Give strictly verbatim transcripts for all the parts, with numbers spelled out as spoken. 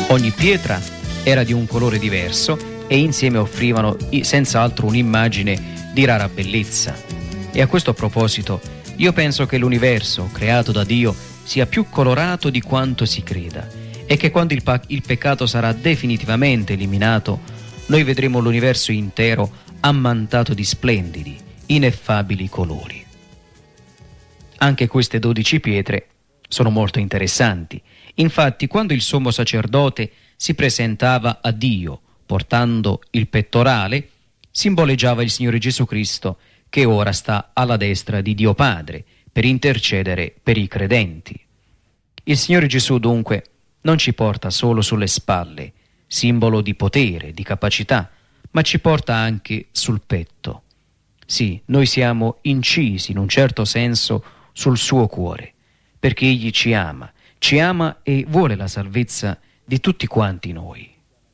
Ogni pietra era di un colore diverso e insieme offrivano senz'altro un'immagine di rara bellezza. E a questo proposito io penso che l'universo creato da Dio sia più colorato di quanto si creda e che quando il, pa- il peccato sarà definitivamente eliminato, noi vedremo l'universo intero ammantato di splendidi, ineffabili colori. Anche queste dodici pietre sono molto interessanti. Infatti, quando il sommo sacerdote si presentava a Dio portando il pettorale, simboleggiava il Signore Gesù Cristo che ora sta alla destra di Dio Padre per intercedere per i credenti. Il Signore Gesù dunque non ci porta solo sulle spalle, simbolo di potere, di capacità, ma ci porta anche sul petto. Sì, noi siamo incisi in un certo senso sul suo cuore, perché Egli ci ama, ci ama e vuole la salvezza di tutti quanti noi.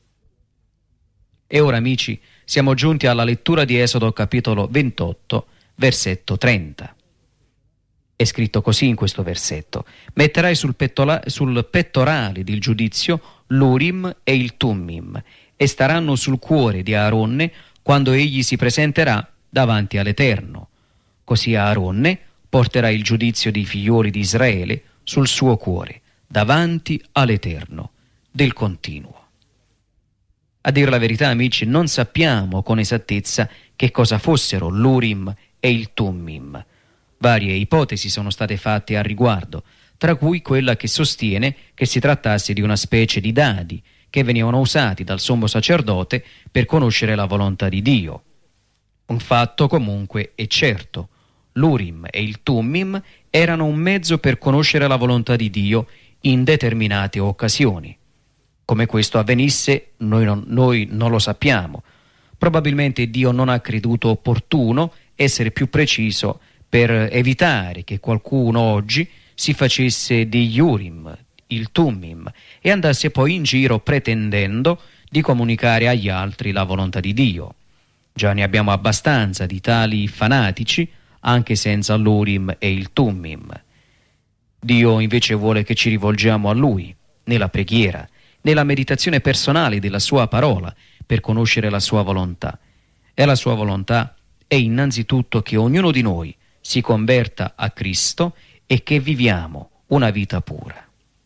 E ora, amici, siamo giunti alla lettura di Esodo capitolo ventotto, versetto trenta. È scritto così in questo versetto: metterai sul, pettola- sul pettorale del giudizio l'Urim e il Tummim, e staranno sul cuore di Aaronne quando egli si presenterà davanti all'Eterno. Così Aaronne porterà il giudizio dei figlioli di Israele sul suo cuore, davanti all'Eterno, del continuo. A dir la verità, amici, non sappiamo con esattezza che cosa fossero l'Urim e il Tummim. Varie ipotesi sono state fatte al riguardo, tra cui quella che sostiene che si trattasse di una specie di dadi che venivano usati dal sommo sacerdote per conoscere la volontà di Dio. Un fatto comunque è certo: l'Urim e il Tummim erano un mezzo per conoscere la volontà di Dio in determinate occasioni. Come questo avvenisse, noi non, noi non lo sappiamo. Probabilmente Dio non ha creduto opportuno essere più preciso per evitare che qualcuno oggi si facesse degli Urim, il Tummim, e andasse poi in giro pretendendo di comunicare agli altri la volontà di Dio. Già ne abbiamo abbastanza di tali fanatici, anche senza l'Urim e il Tummim. Dio invece vuole che ci rivolgiamo a Lui, nella preghiera, nella meditazione personale della Sua parola, per conoscere la Sua volontà. E la Sua volontà è innanzitutto che ognuno di noi si converta a Cristo e che viviamo una vita pura.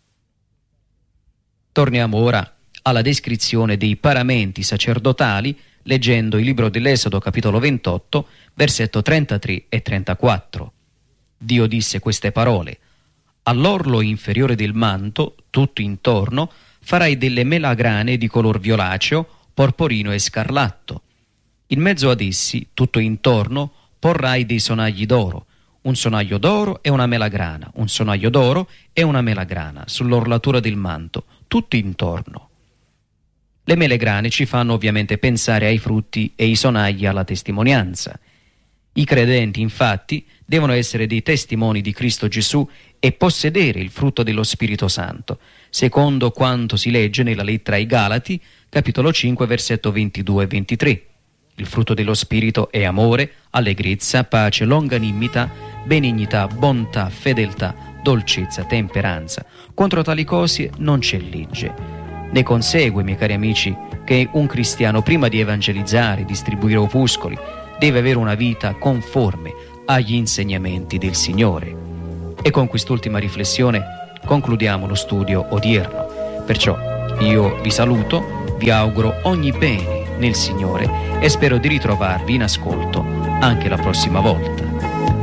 Torniamo ora alla descrizione dei paramenti sacerdotali, leggendo il libro dell'Esodo capitolo ventotto, versetto trentatré e trentaquattro. Dio disse queste parole: all'orlo inferiore del manto, tutto intorno, farai delle melagrane di color violaceo, porporino e scarlatto. In mezzo ad essi, tutto intorno, porrai dei sonagli d'oro, un sonaglio d'oro e una melagrana, un sonaglio d'oro e una melagrana, sull'orlatura del manto, tutto intorno. Le melegrane ci fanno ovviamente pensare ai frutti e i sonagli alla testimonianza. I credenti, infatti, devono essere dei testimoni di Cristo Gesù e possedere il frutto dello Spirito Santo, secondo quanto si legge nella lettera ai Galati, capitolo cinque, versetto ventidue e ventitré. Il frutto dello Spirito è amore, allegrezza, pace, longanimità, benignità, bontà, fedeltà, dolcezza, temperanza. Contro tali cose non c'è legge. Ne consegue, miei cari amici, che un cristiano, prima di evangelizzare, distribuire opuscoli, deve avere una vita conforme agli insegnamenti del Signore. E con quest'ultima riflessione concludiamo lo studio odierno. Perciò io vi saluto, vi auguro ogni bene nel Signore e spero di ritrovarvi in ascolto anche la prossima volta.